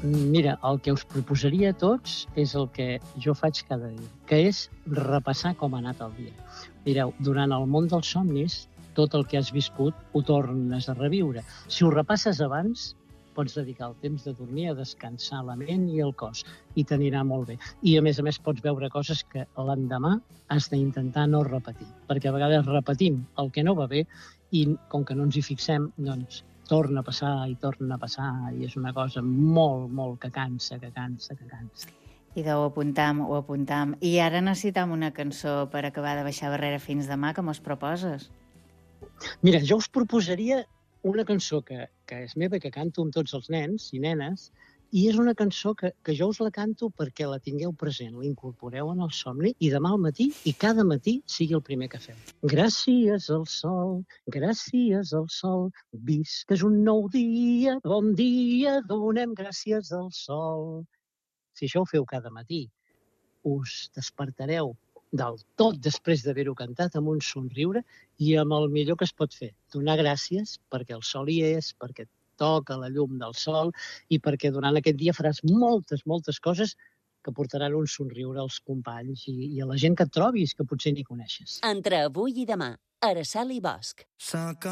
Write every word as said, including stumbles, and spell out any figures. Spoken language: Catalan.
Mira, el que us proposaria a tots és el que jo faig cada dia, que és repassar com ha anat el dia. Mireu, durant el món dels somnis, tot el que has viscut ho tornes a reviure. Si ho repasses abans, pots dedicar el temps de dormir a descansar la ment i el cos, i t'anirà molt bé. I, a més a més, pots veure coses que l'endemà has d'intentar no repetir, perquè a vegades repetim el que no va bé i, com que no ens hi fixem, doncs torna a passar i torna a passar, i és una cosa molt, molt que cansa, que cansa, que cansa. Idò, ho apuntam, ho apuntam. I ara necessitam una cançó per acabar de baixar barrera fins demà, que mos proposes? Mira, jo us proposaria una cançó que, que és meva, que canto amb tots els nens i nenes, i és una cançó que, que jo us la canto perquè la tingueu present, l'incorporeu en el somni, i demà al matí, i cada matí, sigui el primer que feu. Gràcies al sol, gràcies al sol, vist que és un nou dia, bon dia, donem gràcies al sol. Si això ho feu cada matí, us despertareu del tot després d'haver-ho cantat amb un somriure i amb el millor que es pot fer, donar gràcies perquè el sol hi és, perquè toca la llum del sol i perquè durant aquest dia faràs moltes, moltes coses que portaran un somriure als companys i, i a la gent que et trobis, que potser ni coneixes. Entre avui i demà, Araceli Bosch.